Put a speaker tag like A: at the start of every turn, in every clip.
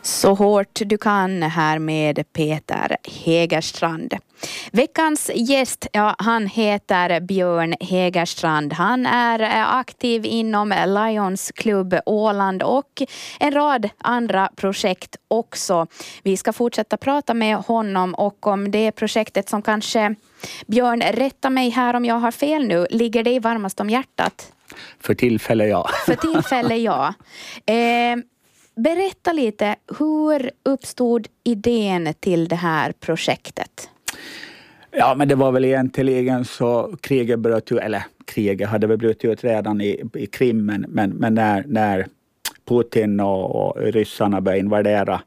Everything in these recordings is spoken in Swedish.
A: Så hårt du kan här med Peter Hägerstrand. Veckans gäst, han heter Björn Hägerstrand. Han är aktiv inom Lions Club Åland och en rad andra projekt också. Vi ska fortsätta prata med honom och om det projektet som kanske, Björn, rätta mig här om jag har fel nu, ligger det varmast om hjärtat?
B: För tillfälle ja.
A: För tillfälle ja. Berätta lite, hur uppstod idén till det här projektet?
B: Ja, men det var väl egentligen så kriget bröt ut, eller kriget hade väl brutit ut redan i Krim, men när Putin och ryssarna började invadera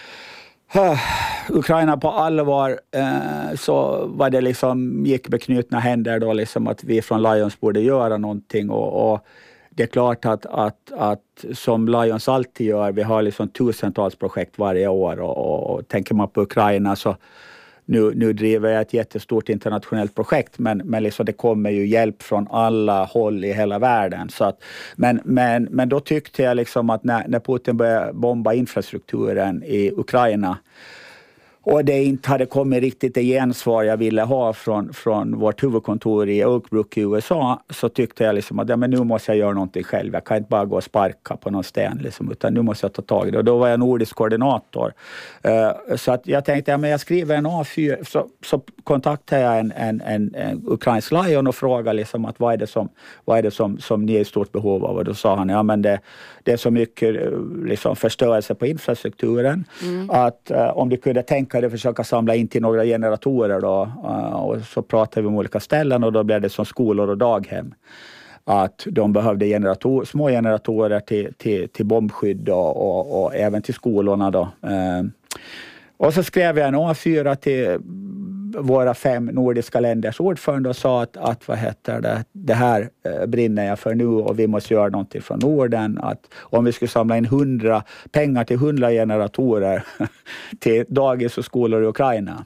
B: Ukraina på allvar, så var det liksom, gick beknutna händer då liksom att vi från Lions borde göra någonting och det är klart att som Lions alltid gör, vi har liksom tusentals projekt varje år och tänker man på Ukraina så nu driver jag ett jättestort internationellt projekt men liksom det kommer ju hjälp från alla håll i hela världen. Så att, men då tyckte jag liksom att när Putin började bomba infrastrukturen i Ukraina och det inte hade kommit riktigt det gensvar jag ville ha från vårt huvudkontor i Oak Brook i USA, så tyckte jag liksom att men nu måste jag göra någonting själv. Jag kan inte bara gå och sparka på någon sten liksom, utan nu måste jag ta tag i det. Och då var jag nordisk koordinator. Så att jag tänkte men jag skriver en A4, så kontaktade jag en ukrainsk Lion och frågade liksom att vad är det som ni är i stort behov av? Och då sa han men det är så mycket liksom förstörelse på infrastrukturen att om du kunde tänka dig att försöka samla in till några generatorer då, och så pratade vi om olika ställen och då blev det som skolor och daghem. Att de behövde små generatorer till bombskydd och även till skolorna då. Och så skrev jag en A4 till våra 5 nordiska länders ordförande och sa att vad heter det här brinner jag för nu och vi måste göra någonting från Norden. Att om vi skulle samla in pengar till 100 generatorer till dagis och skolor i Ukraina.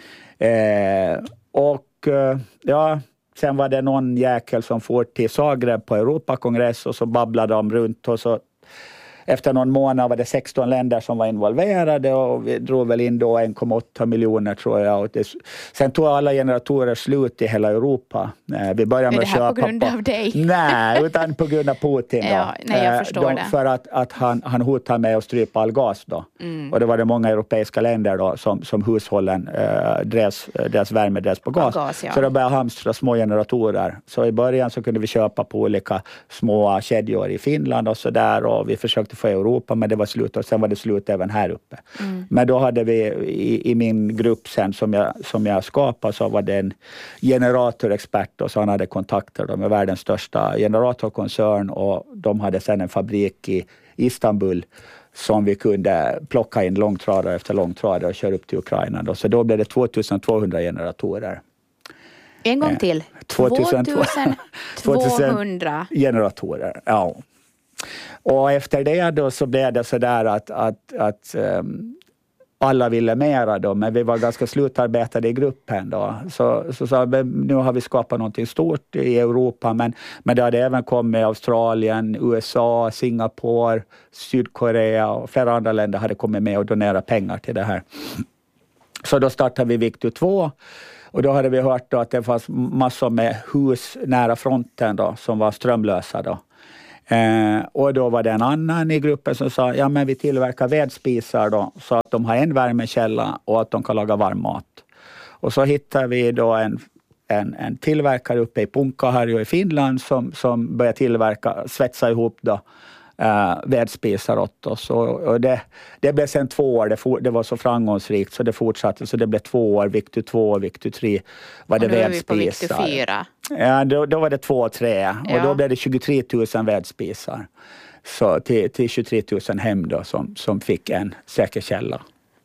B: Sen var det någon jäkel som får till Zagreb på Europakongress och så babblade de runt och så efter någon månad var det 16 länder som var involverade och vi drog väl in då 1,8 miljoner tror jag. Och sen tog alla generatorer slut i hela Europa. Vi började med
A: att köpa på grund av dig?
B: Nej, utan på grund av Putin.
A: Jag förstår det.
B: För att han hotade med att strypa all gas då. Och det var det många europeiska länder då som hushållen deras värme drevs på gas. Så då började hamstra små generatorer. Så i början så kunde vi köpa på olika små kedjor i Finland och sådär och vi försökte för Europa men det var slut och sen var det slut även här uppe. Men då hade vi i min grupp sen som jag skapade så var det en generatorexpert och så han hade kontakter då med världens största generatorkoncern och de hade sen en fabrik i Istanbul som vi kunde plocka in långtradare efter långtradare och köra upp till Ukraina då. Så då blev det 2200 generatorer.
A: En gång till. 2200
B: generatorer, ja. Och efter det då så blev det så där att alla ville mera då, men vi var ganska slutarbetade i gruppen då. Så nu har vi skapat någonting stort i Europa, men det hade även kommit Australien, USA, Singapore, Sydkorea och flera andra länder hade kommit med och donerat pengar till det här. Så då startade vi Victor 2. Och då hade vi hört då att det fanns massor med hus nära fronten då, som var strömlösa då. Och då var det en annan i gruppen som sa men vi tillverkar vedspisar då så att de har en värmekälla och att de kan laga varm mat. Och så hittade vi då en tillverkare uppe i Punkaharju i Finland som började svetsa ihop då vedspisar åt oss och det blev sen 2 år, det var så framgångsrikt så det fortsatte så det blev 2 år, Victor 2 och Victor 3 var det vedspisar. Och nu är vi på Victor 4. Ja, då var det 2 och 3 och då blev det 23 000 vedspisar så till 23 000 hem då som fick en säker källa.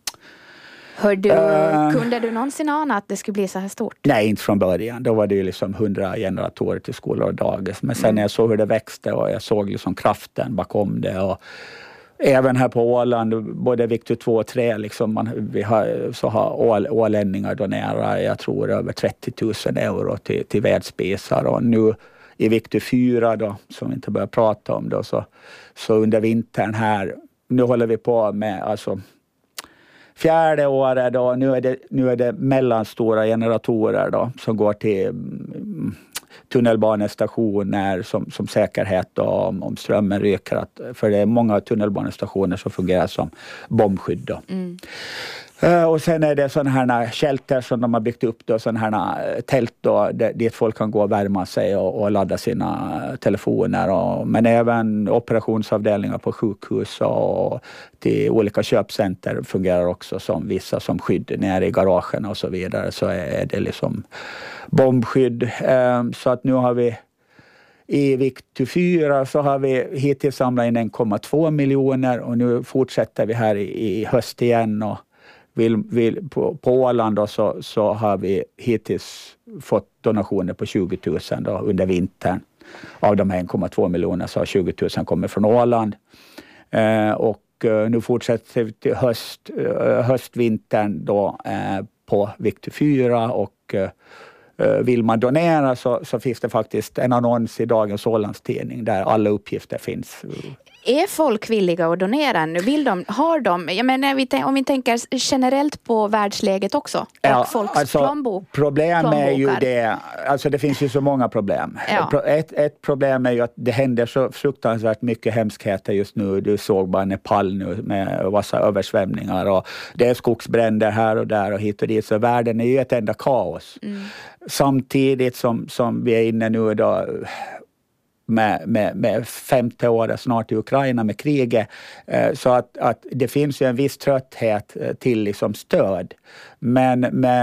A: Kunde du någonsin ana att det skulle bli så här stort?
B: Nej, inte från början. Då var det ju liksom 100 generatorer till skolor och dagis. Men sen när jag såg hur det växte och jag såg liksom kraften bakom det. Och även här på Åland, både Victor 2 och 3, liksom har ålänningar donerat, jag tror över 30 000 euro till vedspisar. Och nu i Victor 4 då, som vi inte börjar prata om då, så under vintern här nu håller vi på med alltså 4:e året då, nu är det mellanstora generatorer då som går till tunnelbanestationer som säkerhet då, om strömmen ryker. För det är många tunnelbanestationer som fungerar som bombskydd då. Och sen är det sådana här shelter som de har byggt upp då, sådana här tält då, dit folk kan gå och värma sig och ladda sina telefoner. Men även operationsavdelningar på sjukhus och till olika köpcenter fungerar också som vissa som skydd nere i garagen och så vidare. Så är det liksom bombskydd. Så att nu har vi i Victu 4 så har vi hittills samlat in 1,2 miljoner och nu fortsätter vi här i höst igen och på Åland då, så har vi hittills fått donationer på 20 000 då, under vintern. Av de här 1,2 miljoner så har 20 000 kommit från Åland. Och nu fortsätter vi till höstvintern då, på Victu 4 och vill man donera så finns det faktiskt en annons i dagens Ålandstidning där alla uppgifter finns.
A: Är folk villiga att donera nu? Har de? Jag menar, om vi tänker generellt på världsläget också. Och folks
B: problem är ju det. Alltså det finns ju så många problem. Ja. Ett problem är ju att det händer så fruktansvärt mycket hemskheter just nu. Du såg bara Nepal nu med massa översvämningar. Och det är skogsbränder här och där och hit och dit. Så världen är ju ett enda kaos. Samtidigt som vi är inne nu då med 50 år snart i Ukraina med kriget. Så att det finns ju en viss trötthet till liksom stöd. Men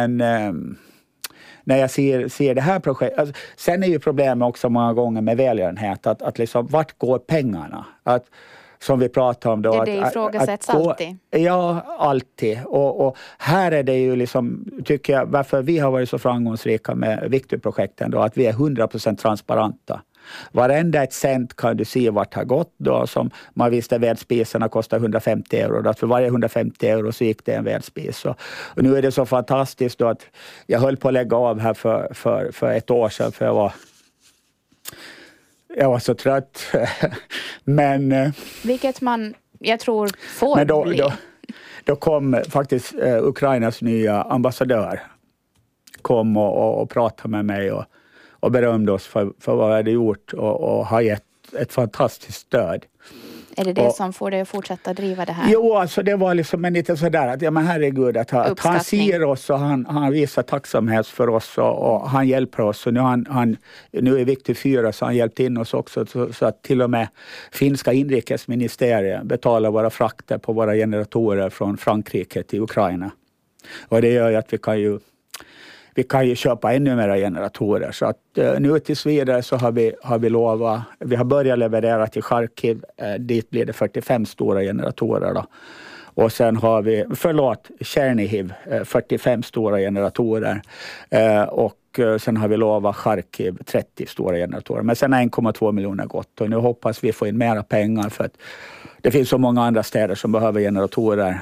B: när jag ser det här projektet. Alltså, sen är ju problemet också många gånger med välgörenhet. Att liksom, vart går pengarna? Att, som vi pratar om då.
A: Det ifrågasätts alltid.
B: Ja, alltid. Och här är det ju liksom, tycker jag, varför vi har varit så framgångsrika med Victu-projekten då, att vi är 100% transparenta. Varenda ett cent kan du se vart har gått då, som man visste vedspisarna kostar 150 euro. Då, för varje 150 euro så gick det en vedspis. Och nu är det så fantastiskt då att jag höll på att lägga av här för ett år sedan för jag var så trött. Men
A: vilket jag tror får bli.
B: Då kom faktiskt Ukrainas nya ambassadör kom och pratade med mig och berömde oss för vad vi hade gjort och har gett ett fantastiskt stöd.
A: Är det som får dig att fortsätta driva det här?
B: Jo, alltså det var liksom en lite sådär att, ja men herregud, att han ser oss och han visar tacksamhet för oss och han hjälper oss. Och nu är Victu 4 så han hjälpt in oss också så att till och med finska inrikesministeriet betalar våra frakter på våra generatorer från Frankrike till Ukraina. Och det gör ju att vi kan ju köpa ännu mer generatorer. Så att nu tills vidare så har vi lovat, vi har börjat leverera till Charkiv. Dit blir det 45 stora generatorer då. Och sen har vi, Chernihiv, 45 stora generatorer. Och sen har vi lovat Charkiv 30 stora generatorer. Men sen har 1,2 miljoner gått. Och nu hoppas vi få in mera pengar för att det finns så många andra städer som behöver generatorer.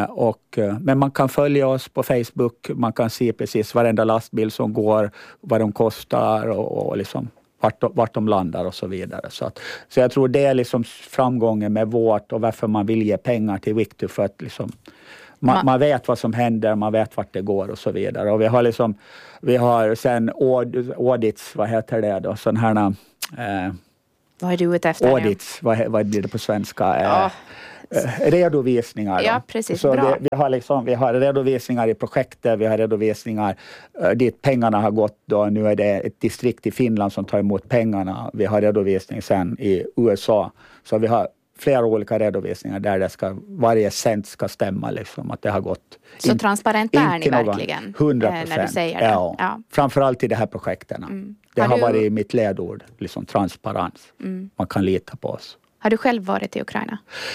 B: Men man kan följa oss på Facebook. Man kan se precis varenda lastbil som går, vad de kostar och liksom vart de landar och så vidare. Så jag tror det är liksom framgången med vårt och varför man vill ge pengar till Victu, för att liksom man vet vad som händer, man vet vart det går och så vidare. Och vi har sen audits, vad heter det då, sån här
A: vad är du ute efter?
B: Audits, vad blir det på svenska? Redovisningar.
A: Ja, precis.
B: Så
A: bra.
B: Vi har redovisningar i projektet, vi har redovisningar dit pengarna har gått då. Nu är det ett distrikt i Finland som tar emot pengarna. Vi har redovisning sen i USA. Så vi har flera olika redovisningar där varje cent ska stämma liksom, att det har gått.
A: Så transparent är ni verkligen?
B: 100%.
A: När du säger det.
B: Ja. Framförallt i de här projekten. Det har varit mitt ledord, liksom transparens. Man kan lita på oss.
A: Har du själv varit i Ukraina?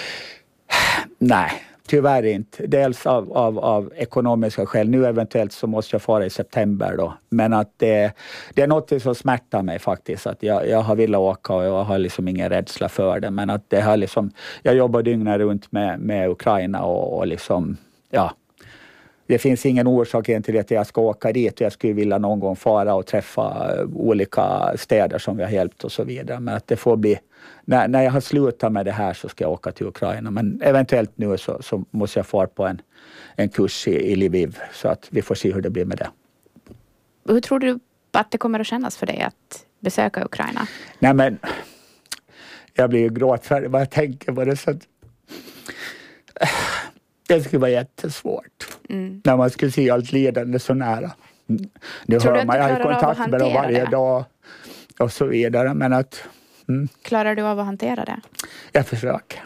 B: Nej, tyvärr inte. Dels av ekonomiska skäl. Nu eventuellt så måste jag fara i september då. Men att det är något som smärtar mig faktiskt. Att jag har velat åka och jag har liksom ingen rädsla för det. Men att det har liksom, jag jobbar dygnet runt med Ukraina och liksom, ja. Det finns ingen orsak till att jag ska åka dit. Jag skulle vilja någon gång fara och träffa olika städer som vi har hjälpt och så vidare. Men att det får bli, när jag har slutat med det här så ska jag åka till Ukraina. Men eventuellt nu så måste jag fara på en kurs i Lviv. Så att vi får se hur det blir med det.
A: Hur tror du att det kommer att kännas för dig att besöka Ukraina?
B: Nej, men jag blir ju gråtfärdig vad jag tänker på det. Så att det skulle vara jättesvårt. När man skulle se allt lidande så nära. Nu hör man, jag har kontakt med dem varje dag och så vidare. Men att,
A: klarar du av att hantera det?
B: Jag försöker.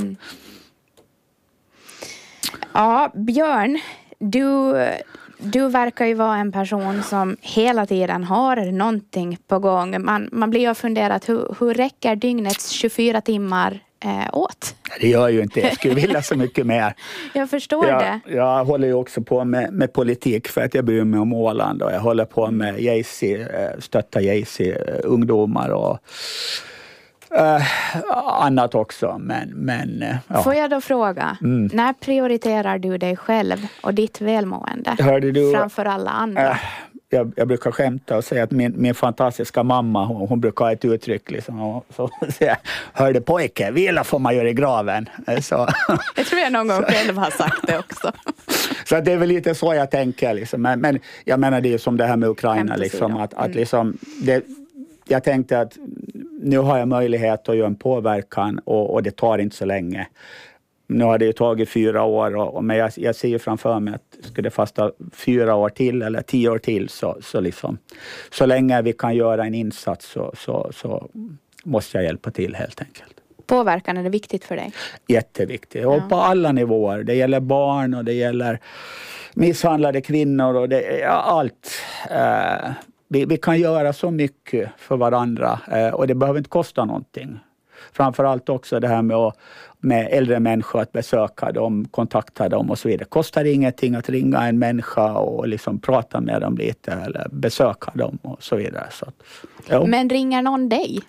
A: Ja, Björn, du verkar ju vara en person som hela tiden har någonting på gång. Man blir ju funderat, hur räcker dygnets 24 timmar åt?
B: Det gör ju inte. Jag skulle vilja så mycket mer.
A: Jag förstår det.
B: Jag håller ju också på med politik för att jag bryr mig om Åland. Och jag håller på med stötta ungdomar och annat också. Men ja.
A: Får jag då fråga, när prioriterar du dig själv och ditt välmående framför alla andra?
B: Jag brukar skämta och säga att min fantastiska mamma, hon brukar ha ett uttryck liksom, så säger, hörde pojke, vila får man göra i graven. Så.
A: Jag tror jag någon gång själv har sagt det också.
B: Så det är väl lite så jag tänker liksom. Men jag menar det är som det här med Ukraina liksom, att liksom jag tänkte att nu har jag möjlighet att göra en påverkan och det tar inte så länge. Nu har det ju tagit 4 år, men jag ser ju framför mig att skulle det fasta 4 år till eller 10 år till så liksom, så länge vi kan göra en insats så måste jag hjälpa till helt enkelt.
A: Påverkan, är det viktigt för dig?
B: Jätteviktigt. Och på alla nivåer. Det gäller barn och det gäller misshandlade kvinnor och allt. Vi kan göra så mycket för varandra och det behöver inte kosta någonting. Framförallt också det här med äldre människor, att besöka dem, kontakta dem och så vidare. Kostar ingenting att ringa en människa och liksom prata med dem lite eller besöka dem och så vidare. Så att,
A: men ringer någon dig?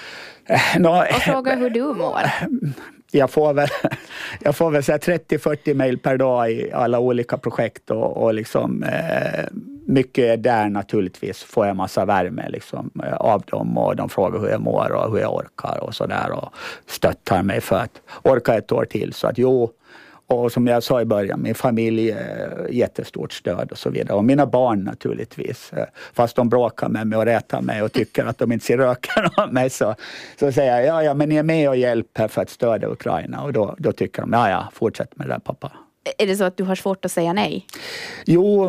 A: Och frågar hur du mår?
B: Jag får väl säga 30-40 mejl per dag i alla olika projekt och liksom mycket där naturligtvis får jag massa värme liksom, av dem och de frågar hur jag mår och hur jag orkar och sådär och stöttar mig för att orka ett år till. Så att och som jag sa i början, min familj jättestort stöd och så vidare. Och mina barn naturligtvis. Fast de bråkar med mig och rätar mig och tycker att de inte ser röken av mig så säger jag, ja men ni är med och hjälper för att stödja Ukraina. Och då tycker de, ja fortsätt med det där pappa.
A: Är det så att du har svårt att säga nej?
B: Jo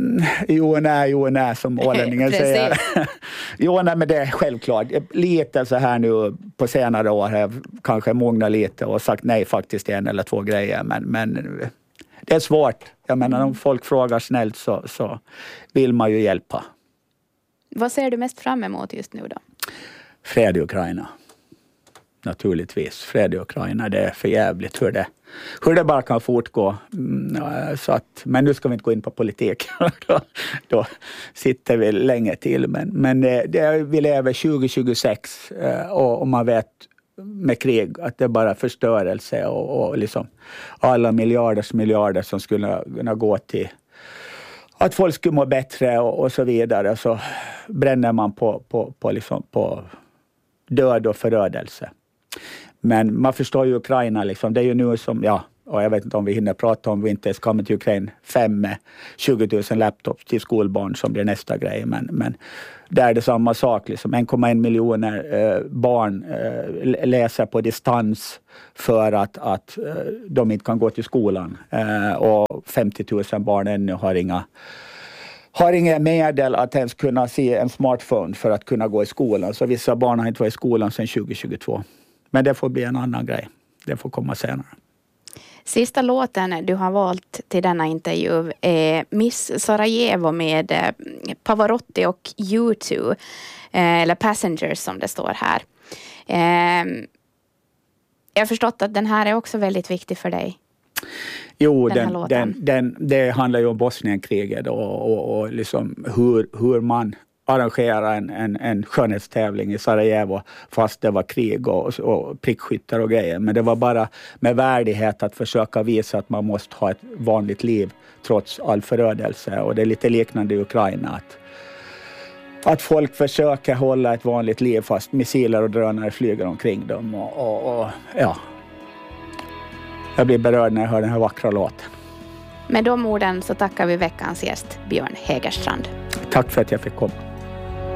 B: nej som ålänningen säger. Jo nej, men det är självklart. Lite så här nu på senare år har jag kanske mognat lite och sagt nej faktiskt 1 eller 2 grejer. Men det är svårt. Jag menar om folk frågar snällt så vill man ju hjälpa.
A: Vad ser du mest fram emot just nu då?
B: Fred i Ukraina. Naturligtvis. Fred i Ukraina, det är för jävligt hur det bara kan fortgå. Så att, men nu ska vi inte gå in på politik. då sitter vi länge till. Men vi lever 2026 och man vet med krig att det är bara förstörelse och liksom alla miljarder som skulle kunna gå till att folk skulle må bättre och så vidare. Så bränner man på död och förödelse. Men man förstår ju Ukraina liksom. Det är ju nu som, och jag vet inte om vi hinner prata om vi inte ska komma till Ukraina 5 med 20 000 laptops till skolbarn som blir nästa grej. Men där är det samma sak liksom. 1,1 miljoner barn läser på distans för att de inte kan gå till skolan. Och 50 000 barn ännu har inga medel att ens kunna se en smartphone för att kunna gå i skolan. Så vissa barn har inte varit i skolan sedan 2022. Men det får bli en annan grej. Det får komma senare.
A: Sista låten du har valt till denna intervju är Miss Sarajevo med Pavarotti och U2. Eller Passengers som det står här. Jag har förstått att den här är också väldigt viktig för dig.
B: Jo, det handlar ju om Bosnienkriget och liksom hur man arrangera en skönhetstävling i Sarajevo fast det var krig och prickskyttar och grejer. Men det var bara med värdighet att försöka visa att man måste ha ett vanligt liv trots all förödelse. Och det är lite liknande i Ukraina att folk försöker hålla ett vanligt liv fast missiler och drönare flyger omkring dem. Och ja, jag blir berörd när jag hör den här vackra låten.
A: Med de orden så tackar vi veckans gäst Björn Hägerstrand.
B: Tack för att jag fick komma.